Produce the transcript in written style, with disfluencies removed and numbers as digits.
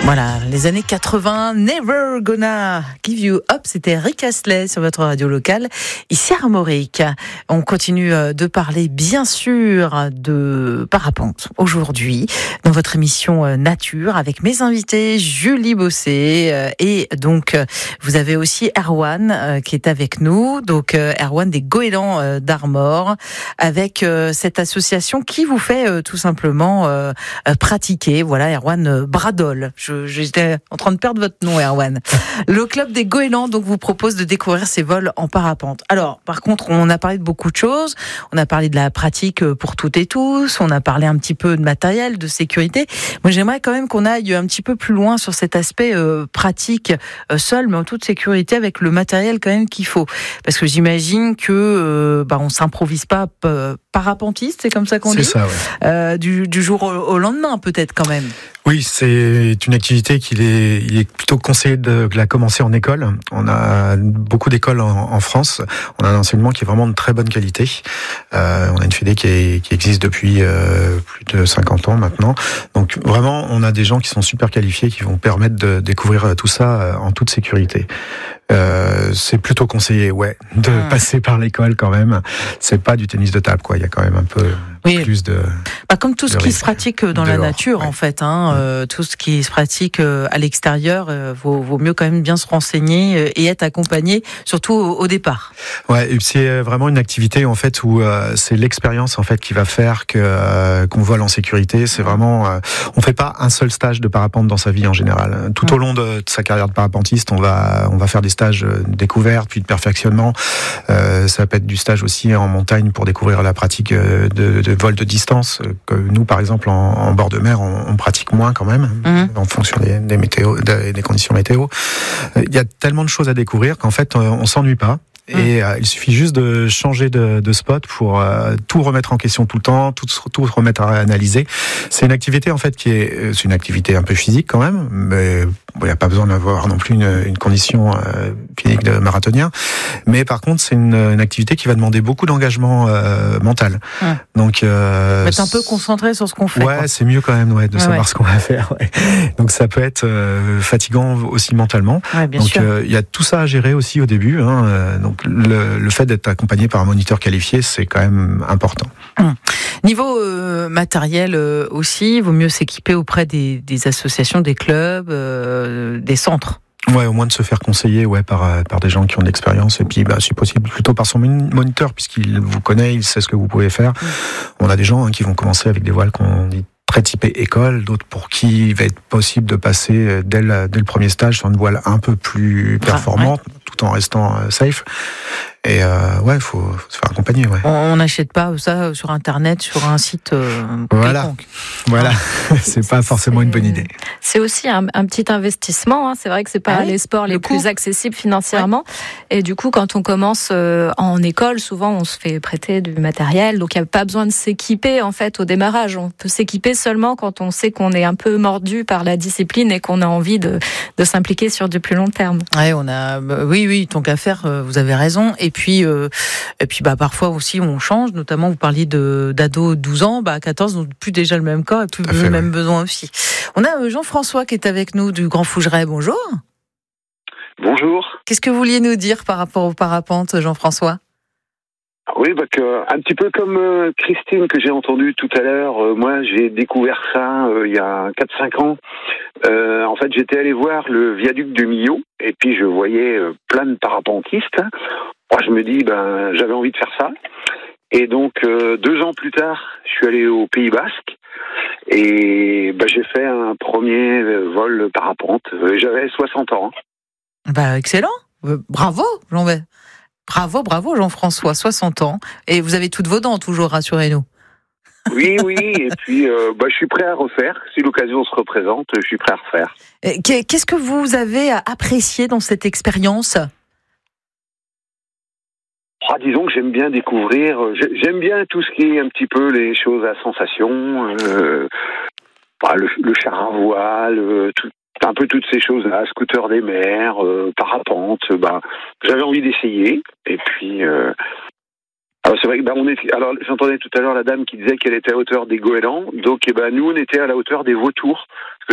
Voilà, les années 80, Never Gonna Give You Up, c'était Rick Astley sur votre radio locale, ici à Armorique. On continue de parler bien sûr de parapente aujourd'hui dans votre émission Nature avec mes invités Julie Bossé et donc vous avez aussi Erwan qui est avec nous, donc Erwan des Goélands d'Armor avec cette association qui vous fait tout simplement pratiquer, voilà Erwan Bradol. J'étais en train de perdre votre nom, Erwan. Le club des Goélands donc vous propose de découvrir ces vols en parapente. Alors, par contre, on a parlé de beaucoup de choses. On a parlé de la pratique pour toutes et tous. On a parlé un petit peu de matériel, de sécurité. Moi, j'aimerais quand même qu'on aille un petit peu plus loin sur cet aspect pratique seul, mais en toute sécurité avec le matériel quand même qu'il faut. Parce que j'imagine que on s'improvise pas parapentiste, c'est comme ça qu'on dit. C'est ça, ouais. Du jour au lendemain, peut-être quand même. Oui, c'est une activité il est plutôt conseillé de la commencer en école. On a beaucoup d'écoles en France. On a un enseignement qui est vraiment de très bonne qualité. On a une fédé qui existe depuis plus de 50 ans maintenant. Donc vraiment, on a des gens qui sont super qualifiés qui vont permettre de découvrir tout ça en toute sécurité. C'est plutôt conseillé, ouais, de passer par l'école quand même. C'est pas du tennis de table, quoi. Il y a quand même un peu plus de. Comme tout ce qui se pratique dans la nature, en fait, tout ce qui se pratique à l'extérieur, vaut mieux quand même bien se renseigner et être accompagné, surtout au départ. Ouais, c'est vraiment une activité en fait où c'est l'expérience en fait qui va faire qu'on vole en sécurité. C'est vraiment, on fait pas un seul stage de parapente dans sa vie en général. Tout au long de sa carrière de parapentiste, on va faire des stages découvertes puis de perfectionnement. Ça peut être du stage aussi en montagne pour découvrir la pratique de vol de distance que nous par exemple en bord de mer on pratique moins quand même en fonction des conditions météo. Il y a tellement de choses à découvrir qu'en fait on s'ennuie pas. Et il suffit juste de changer de spot pour tout remettre en question tout le temps, tout remettre à analyser. C'est une activité en fait c'est une activité un peu physique quand même, mais il n'y a pas besoin d'avoir non plus une condition physique de marathonien. Mais par contre, c'est une activité qui va demander beaucoup d'engagement mental. Donc, être un peu concentré sur ce qu'on fait. Ouais, quoi. C'est mieux quand même, de savoir ce qu'on va faire. Ouais. Donc ça peut être fatigant aussi mentalement. Ouais, bien donc sûr. Il y a tout ça à gérer aussi au début. Donc le fait d'être accompagné par un moniteur qualifié, c'est quand même important. Niveau matériel aussi, il vaut mieux s'équiper auprès des associations, des clubs, des centres. Ouais, au moins de se faire conseiller par des gens qui ont de l'expérience et puis si possible plutôt par son moniteur puisqu'il vous connaît, il sait ce que vous pouvez faire. On a des gens qui vont commencer avec des voiles qu'on dit très typés école, d'autres pour qui il va être possible de passer dès le premier stage sur une voile un peu plus performante tout en restant safe. Et il faut se faire accompagner. Ouais. On n'achète pas ça sur Internet, sur un site quelconque. Voilà. C'est pas forcément une bonne idée. C'est aussi un petit investissement. C'est vrai que c'est pas les sports les plus accessibles financièrement. Et du coup, quand on commence en école, souvent on se fait prêter du matériel. Donc il n'y a pas besoin de s'équiper en fait au démarrage. On peut s'équiper seulement quand on sait qu'on est un peu mordu par la discipline et qu'on a envie de s'impliquer sur du plus long terme. Ouais, oui, tant qu'à faire, vous avez raison. Et puis parfois aussi on change, notamment vous parliez d'ados 12 ans, à 14 n'ont plus déjà le même corps et plus le même besoin aussi. On a Jean-François qui est avec nous du Grand Fougeray, bonjour. Bonjour. Qu'est-ce que vous vouliez nous dire par rapport au parapente, Jean-François ? Oui, un petit peu comme Christine que j'ai entendue tout à l'heure, moi j'ai découvert ça il y a 4-5 ans. En fait, j'étais allé voir le viaduc de Millau et puis je voyais plein de parapentistes. Moi, je me dis, j'avais envie de faire ça. Et donc, 2 ans plus tard, je suis allé au Pays Basque et j'ai fait un premier vol parapente. J'avais 60 ans. Excellent. Bravo, Jean-François. Bravo, Jean-François, 60 ans. Et vous avez toutes vos dents, toujours, rassurez-nous. Oui, et puis je suis prêt à refaire. Si l'occasion se représente, je suis prêt à refaire. Qu'est-ce que vous avez apprécié dans cette expérience ? Disons que j'aime bien découvrir, j'aime bien tout ce qui est un petit peu les choses à sensation, le char à voile, un peu toutes ces choses-là, scooter des mers, parapente, j'avais envie d'essayer. Et puis, c'est vrai que j'entendais tout à l'heure la dame qui disait qu'elle était à hauteur des goélands, donc nous on était à la hauteur des vautours.